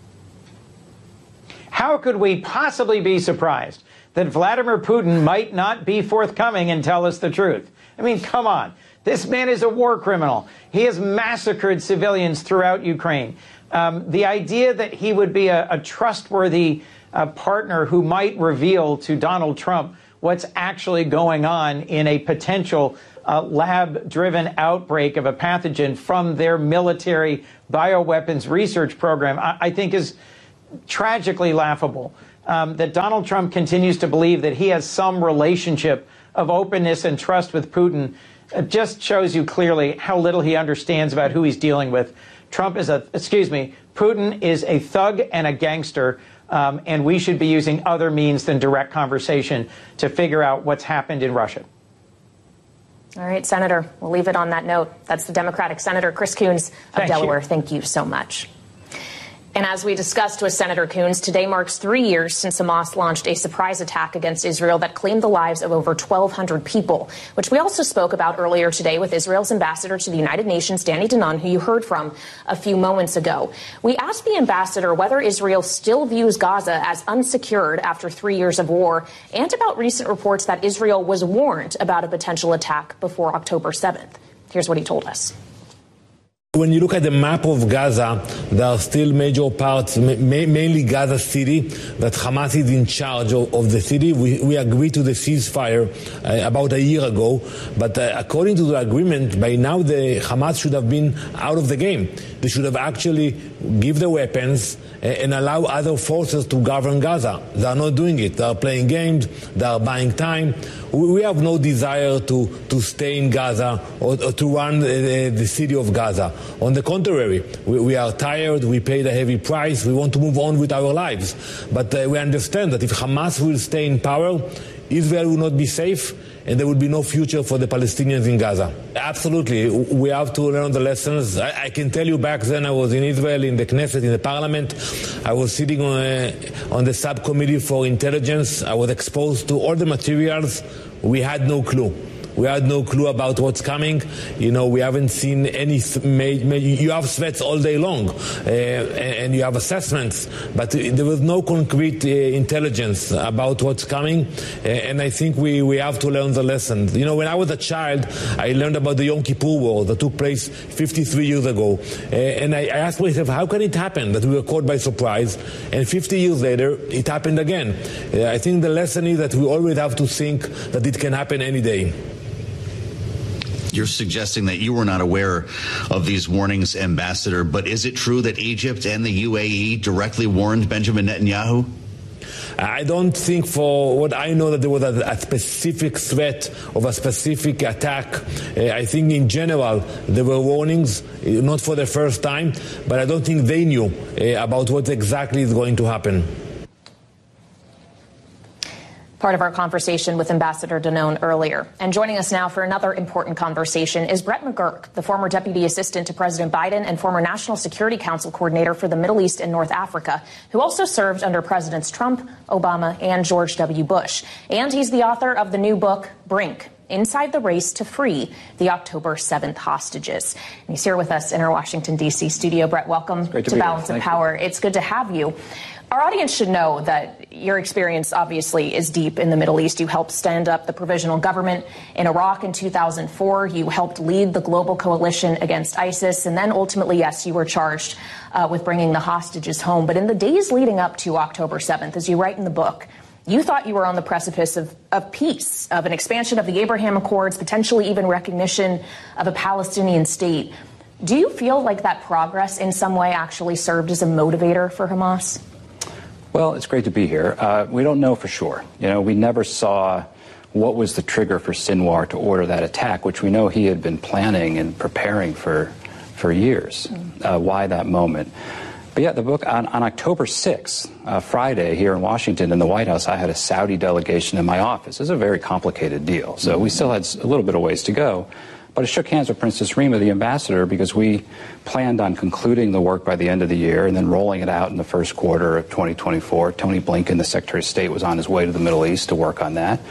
How could we possibly be surprised that Vladimir Putin might not be forthcoming and tell us the truth? I mean, come on. This man is a war criminal. He has massacred civilians throughout Ukraine. Um, the idea that he would be a, a trustworthy uh, partner who might reveal to Donald Trump what's actually going on in a potential uh, lab-driven outbreak of a pathogen from their military bioweapons research program, I, I think is tragically laughable. Um, that Donald Trump continues to believe that he has some relationship of openness and trust with Putin. It just shows you clearly how little he understands about who he's dealing with. Trump is a, excuse me, Putin is a thug and a gangster, um, and we should be using other means than direct conversation to figure out what's happened in Russia. All right, Senator, we'll leave it on that note. That's the Democratic Senator Chris Coons of Thank Delaware. you. Thank you so much. And as we discussed with Senator Coons, today marks three years since Hamas launched a surprise attack against Israel that claimed the lives of over twelve hundred people, which we also spoke about earlier today with Israel's ambassador to the United Nations, Danny Danon, who you heard from a few moments ago. We asked the ambassador whether Israel still views Gaza as unsecured after three years of war, and about recent reports that Israel was warned about a potential attack before October seventh. Here's what he told us. When you look at the map of Gaza, there are still major parts, ma- mainly Gaza City, that Hamas is in charge of, of the city. We, we agreed to the ceasefire uh, about a year ago, but uh, according to the agreement, by now the Hamas should have been out of the game. They should have actually give the weapons uh, and allow other forces to govern Gaza. They are not doing it. They are playing games. They are buying time. We, we have no desire to, to stay in Gaza or, or to run the, the city of Gaza. On the contrary, we, we are tired, we paid a heavy price, we want to move on with our lives. But uh, we understand that if Hamas will stay in power, Israel will not be safe, and there will be no future for the Palestinians in Gaza. Absolutely, we have to learn the lessons. I, I can tell you back then I was in Israel, in the Knesset, in the parliament. I was sitting on, uh, on the subcommittee for intelligence. I was exposed to all the materials. We had no clue. We had no clue about what's coming. You know, we haven't seen any, you have threats all day long, uh, and you have assessments, but there was no concrete uh, intelligence about what's coming, uh, and I think we, we have to learn the lesson. You know, when I was a child, I learned about the Yom Kippur War that took place fifty-three years ago, uh, and I, I asked myself, how can it happen that we were caught by surprise, and fifty years later, it happened again? Uh, I think the lesson is that we always have to think that it can happen any day. You're suggesting that you were not aware of these warnings, Ambassador, but is it true that Egypt and the U A E directly warned Benjamin Netanyahu? I don't think, for what I know, that there was a, a specific threat of a specific attack. Uh, I think in general there were warnings, not for the first time, but I don't think they knew uh, about what exactly is going to happen. Part of our conversation with Ambassador Danon earlier. And joining us now for another important conversation is Brett McGurk, the former Deputy Assistant to President Biden and former National Security Council Coordinator for the Middle East and North Africa, who also served under Presidents Trump, Obama, and George W. Bush. And he's the author of the new book, Brink: Inside the Race to Free the October seventh Hostages. And he's here with us in our Washington, D C studio. Brett, welcome to, to Balance of Power. You. It's good to have you. Our audience should know that your experience obviously is deep in the Middle East. You helped stand up the provisional government in Iraq in two thousand four. You helped lead the global coalition against ISIS. And then ultimately, yes, you were charged uh, with bringing the hostages home. But in the days leading up to October seventh, as you write in the book, you thought you were on the precipice of, of peace, of an expansion of the Abraham Accords, potentially even recognition of a Palestinian state. Do you feel like that progress in some way actually served as a motivator for Hamas? Well, it's great to be here. Uh, we don't know for sure. You know, we never saw what was the trigger for Sinwar to order that attack, which we know he had been planning and preparing for for years. Uh, why that moment? But yeah, the book, on, on October sixth, uh, Friday, here in Washington in the White House, I had a Saudi delegation in my office. It was a very complicated deal, so we still had a little bit of ways to go. But I shook hands with Princess Rima, the ambassador, because we planned on concluding the work by the end of the year and then rolling it out in the first quarter of twenty twenty-four. Tony Blinken, the Secretary of State, was on his way to the Middle East to work on that.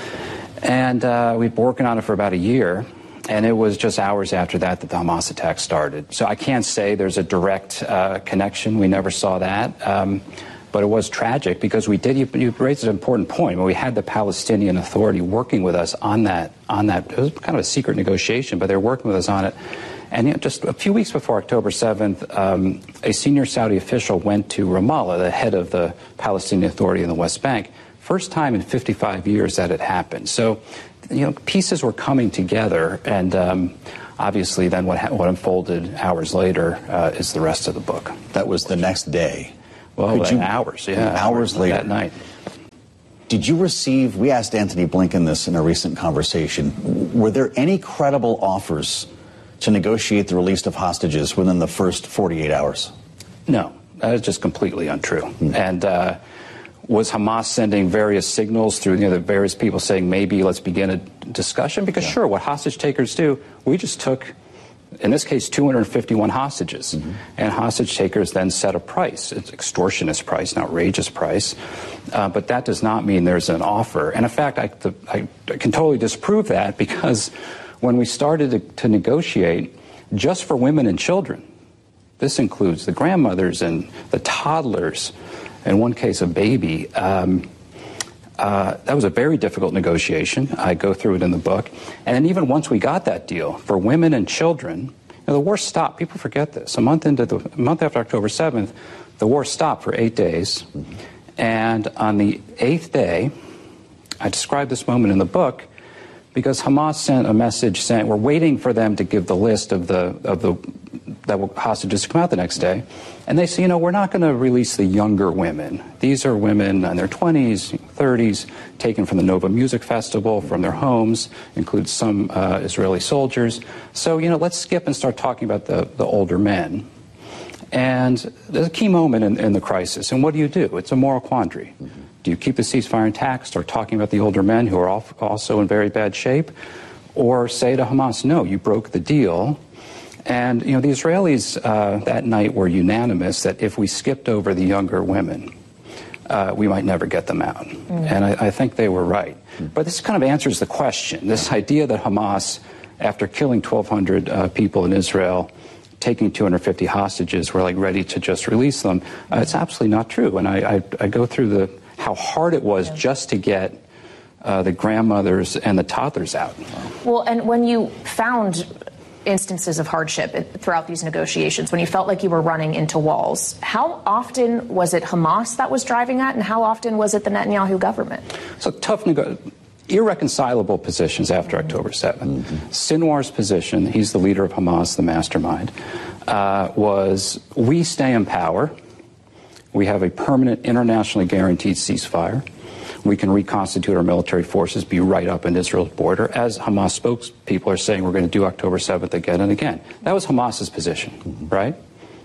And uh, we've been working on it for about a year. And it was just hours after that that the Hamas attack started. So I can't say there's a direct uh, connection. We never saw that. Um, but it was tragic because we did, you, you raised an important point. When we had the Palestinian Authority working with us on that, on that, it was kind of a secret negotiation, but they were working with us on it. And you know, just a few weeks before October seventh, um, a senior Saudi official went to Ramallah, the head of the Palestinian Authority in the West Bank. First time in fifty-five years that it happened. So, you know, pieces were coming together, and um, obviously then what, ha- what unfolded hours later uh, is the rest of the book. That was the next day. Well, Could you, hours, yeah. Hours, hours later. That night. Did you receive, we asked Antony Blinken this in a recent conversation, were there any credible offers to negotiate the release of hostages within the first forty-eight hours? No, that is just completely untrue. Mm-hmm. And uh, was Hamas sending various signals through, you know, the various people saying maybe let's begin a discussion? Because yeah. sure, what hostage takers do, we just took, in this case, two hundred fifty-one hostages. Mm-hmm. And hostage takers then set a price. It's extortionist price, an outrageous price. Uh, but that does not mean there's an offer. And in fact, I, the, I, I can totally disprove that because when we started to, to negotiate just for women and children, this includes the grandmothers and the toddlers, in one case a baby, um, uh, that was a very difficult negotiation. I go through it in the book. And then even once we got that deal, for women and children, you know, the war stopped. People forget this. A month into the a month after October seventh, the war stopped for eight days. Mm-hmm. And on the eighth day, I describe this moment in the book, because Hamas sent a message saying we're waiting for them to give the list of the of the that will hostages to come out the next day, and they say, you know, we're not going to release the younger women. These are women in their twenties, thirties, taken from the Nova Music Festival, from their homes, includes some uh, Israeli soldiers. So, you know, let's skip and start talking about the the older men. And there's a key moment in, in the crisis. And what do you do? It's a moral quandary. Mm-hmm. Do you keep the ceasefire intact, start talking about the older men who are also in very bad shape, or say to Hamas, no, you broke the deal? And, you know, the Israelis uh, that night were unanimous that if we skipped over the younger women, uh, we might never get them out. Mm. And I, I think they were right. Mm. But this kind of answers the question. This idea that Hamas, after killing twelve hundred uh, people in Israel, taking two hundred fifty hostages, were like ready to just release them, uh, it's absolutely not true. And I, I, I go through the how hard it was yeah. just to get uh, the grandmothers and the toddlers out. Well, and when you found instances of hardship throughout these negotiations, when you felt like you were running into walls, how often was it Hamas that was driving that, and how often was it the Netanyahu government? So tough, nego- irreconcilable positions after mm-hmm. October seventh. Mm-hmm. Sinwar's position, he's the leader of Hamas, the mastermind, uh, was we stay in power. We have a permanent internationally guaranteed ceasefire. We can reconstitute our military forces, be right up in Israel's border, as Hamas spokespeople are saying we're going to do October seventh again and again. That was Hamas's position, mm-hmm. right?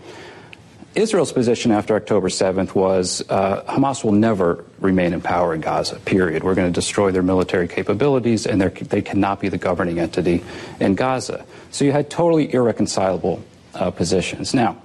Israel's position after October seventh was uh, Hamas will never remain in power in Gaza, period. We're going to destroy their military capabilities, and they cannot be the governing entity in Gaza. So you had totally irreconcilable uh, positions. Now,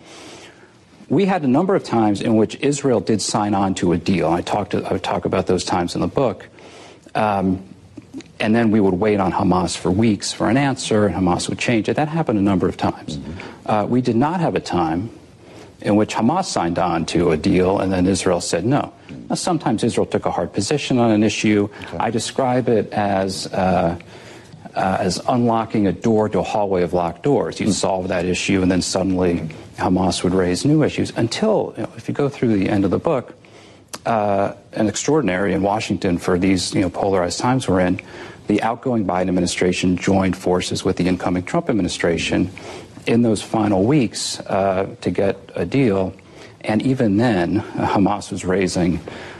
we had a number of times in which Israel did sign on to a deal. I talked to, I talk about those times in the book. Um, and then we would wait on Hamas for weeks for an answer, and Hamas would change it. That happened a number of times. Mm-hmm. Uh, we did not have a time in which Hamas signed on to a deal and then Israel said no. Mm-hmm. Now, sometimes Israel took a hard position on an issue. Okay. I describe it as uh, uh, as unlocking a door to a hallway of locked doors. You mm-hmm. solve that issue, and then suddenly Hamas would raise new issues until, you know, if you go through the end of the book, uh, an extraordinary in Washington for these, you know, polarized times we're in, the outgoing Biden administration joined forces with the incoming Trump administration in those final weeks uh, to get a deal. And even then, uh, Hamas was raising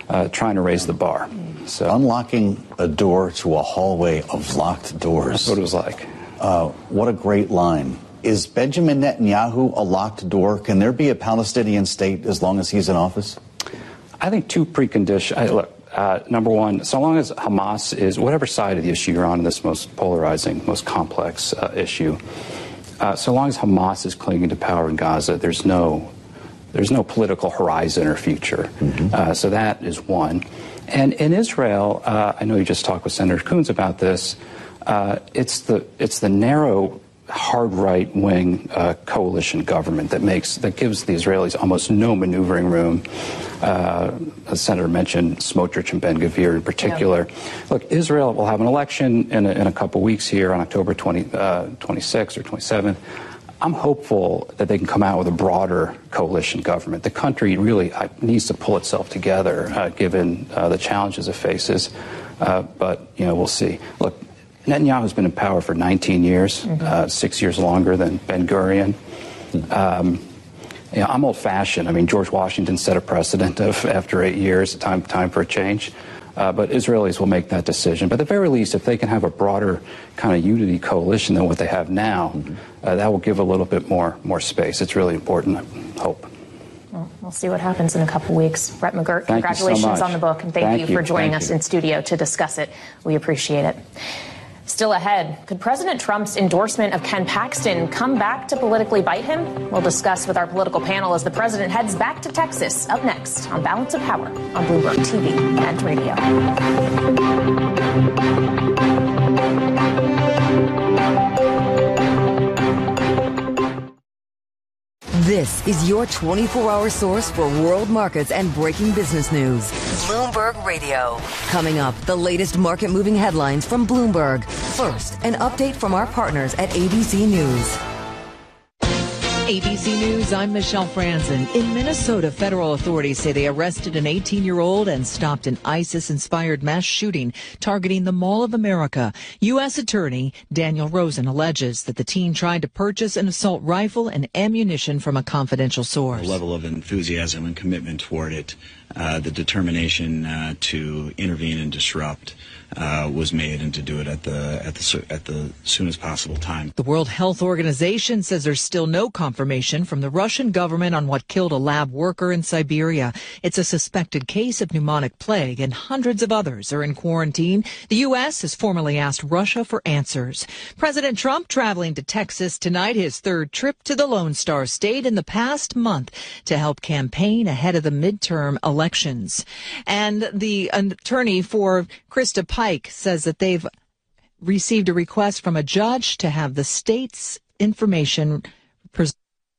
uh, trying to raise the bar. So unlocking a door to a hallway of locked doors. That's what it was like. Uh, what a great line. Is Benjamin Netanyahu a locked door? Can there be a Palestinian state as long as he's in office? I think two preconditions. I, look, uh, number one, so long as Hamas is, whatever side of the issue you're on in this most polarizing, most complex uh, issue, uh, so long as Hamas is clinging to power in Gaza, there's no, there's no political horizon or future. Mm-hmm. Uh, so that is one. And in Israel, uh, I know you just talked with Senator Coons about this. Uh, it's the it's the narrow, hard right wing uh, coalition government that makes that gives the Israelis almost no maneuvering room. Uh, as Senator mentioned, Smotrich and Ben-Gvir in particular. Yeah. Look, Israel will have an election in a, in a couple weeks here on October twentieth, uh, twenty-sixth or twenty-seventh. I'm hopeful that they can come out with a broader coalition government. The country really uh, needs to pull itself together, uh, given uh, the challenges it faces. Uh, but, you know, we'll see. Look, Netanyahu's been in power for nineteen years, mm-hmm. uh, six years longer than Ben-Gurion. Um, you know, I'm old-fashioned. I mean, George Washington set a precedent of after eight years, time time for a change. Uh, but Israelis will make that decision. But at the very least, if they can have a broader kind of unity coalition than what they have now, mm-hmm. uh, that will give a little bit more more space. It's really important, I hope. Well, we'll see what happens in a couple weeks. Brett McGirt, thank congratulations so on the book, and thank, thank you, you for joining thank us you. in studio to discuss it. We appreciate it. Still ahead, could President Trump's endorsement of Ken Paxton come back to politically bite him? We'll discuss with our political panel as the president heads back to Texas. Up next on Balance of Power on Bloomberg T V and radio. This is your twenty-four hour source for world markets and breaking business news. Bloomberg Radio. Coming up, the latest market-moving headlines from Bloomberg. First, an update from our partners at A B C News. A B C News, I'm Michelle Franzen. In Minnesota, federal authorities say they arrested an eighteen-year-old and stopped an ISIS-inspired mass shooting targeting the Mall of America. U S Attorney Daniel Rosen alleges that the teen tried to purchase an assault rifle and ammunition from a confidential source. The level of enthusiasm and commitment toward it, uh, the determination uh, to intervene and disrupt Uh, was made, and to do it at the at the at the soonest possible time. The World Health Organization says there's still no confirmation from the Russian government on what killed a lab worker in Siberia. It's a suspected case of pneumonic plague, and hundreds of others are in quarantine. The U S has formally asked Russia for answers. President Trump traveling to Texas tonight, his third trip to the Lone Star State in the past month to help campaign ahead of the midterm elections. And the attorney for Krista Pike says that they've received a request from a judge to have the state's information preserved.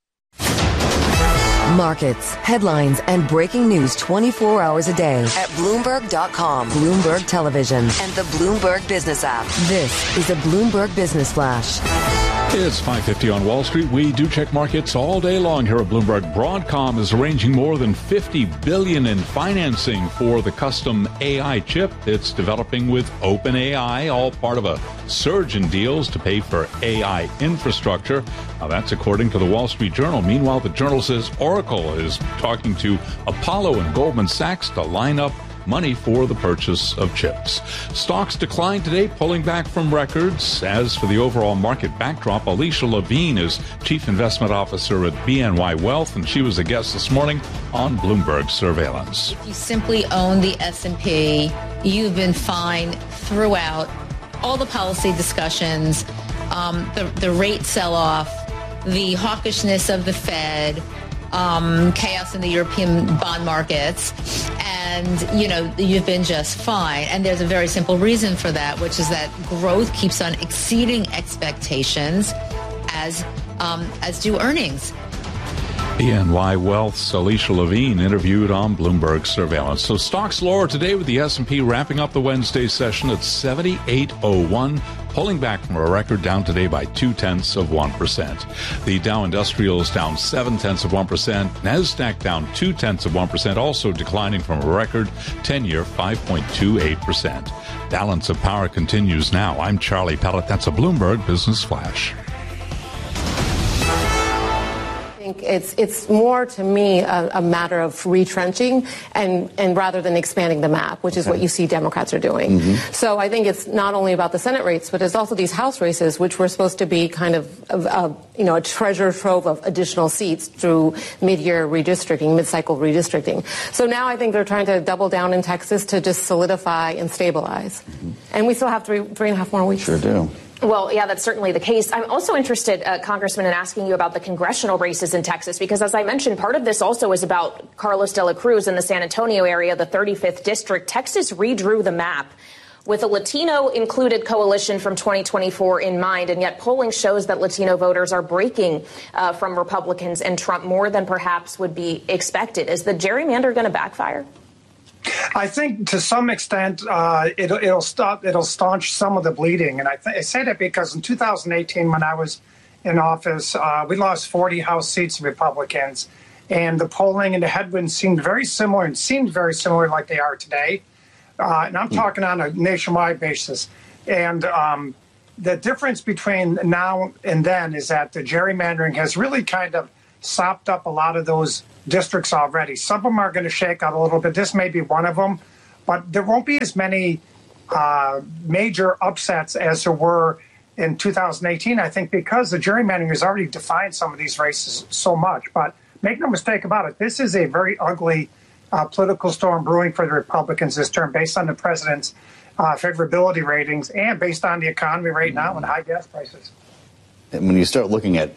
Markets, headlines, and breaking news twenty-four hours a day at Bloomberg dot com, Bloomberg Television, and the Bloomberg Business app. This is a Bloomberg Business Flash. It's five fifty on Wall Street. We do check markets all day long here at Bloomberg. Broadcom is arranging more than fifty billion dollars in financing for the custom A I chip it's developing with OpenAI, all part of a surge in deals to pay for A I infrastructure. Now, that's according to the Wall Street Journal. Meanwhile, the Journal says Oracle is talking to Apollo and Goldman Sachs to line up money for the purchase of chips. Stocks declined today, pulling back from records. As for the overall market backdrop, Alicia Levine is Chief Investment Officer at B N Y Wealth, and she was a guest this morning on Bloomberg Surveillance. If you simply own the S and P, you've been fine throughout all the policy discussions, um, the, the rate sell-off, the hawkishness of the Fed, um, chaos in the European bond markets, and, you know, you've been just fine. And there's a very simple reason for that, which is that growth keeps on exceeding expectations, as um, as do earnings. B N Y Wealth's Alicia Levine interviewed on Bloomberg Surveillance. So stocks lower today with the S and P wrapping up the Wednesday session at seventy-eight oh one, pulling back from a record, down today by two-tenths of one percent. The Dow Industrial is down seven-tenths of one percent. NASDAQ down two-tenths of one percent, also declining from a record ten-year five point two eight percent. Balance of Power continues now. I'm Charlie Pellet. That's a Bloomberg Business Flash. think it's it's more to me a, a matter of retrenching and and rather than expanding the map, which is okay. what you see Democrats are doing. Mm-hmm. So I think it's not only about the Senate rates, but it's also these House races, which were supposed to be kind of, of uh, you know, a treasure trove of additional seats through mid-year redistricting, mid-cycle redistricting. So now I think they're trying to double down in Texas to just solidify and stabilize. Mm-hmm. And we still have three three and a half more weeks. Sure do. Well, yeah, that's certainly the case. I'm also interested, uh, Congressman, in asking you about the congressional races in Texas, because as I mentioned, part of this also is about Carlos de la Cruz in the San Antonio area, the thirty-fifth district. Texas redrew the map with a Latino-included coalition from twenty twenty-four in mind, and yet polling shows that Latino voters are breaking uh, from Republicans and Trump more than perhaps would be expected. Is the gerrymander going to backfire? I think to some extent uh, it'll, it'll stop. It'll staunch some of the bleeding, and I, th- I say that because in two thousand eighteen, when I was in office, uh, we lost forty House seats to Republicans, and the polling and the headwinds seemed very similar, and seemed very similar like they are today. Uh, and I'm talking on a nationwide basis. And um, the difference between now and then is that the gerrymandering has really kind of sopped up a lot of those districts already. Some of them are going to shake out a little bit. This may be one of them, but there won't be as many uh, major upsets as there were in two thousand eighteen, I think, because the gerrymandering has already defined some of these races so much. But make no mistake about it, this is a very ugly uh, political storm brewing for the Republicans this term, based on the president's uh, favorability ratings and based on the economy right now and high gas prices. And when you start looking at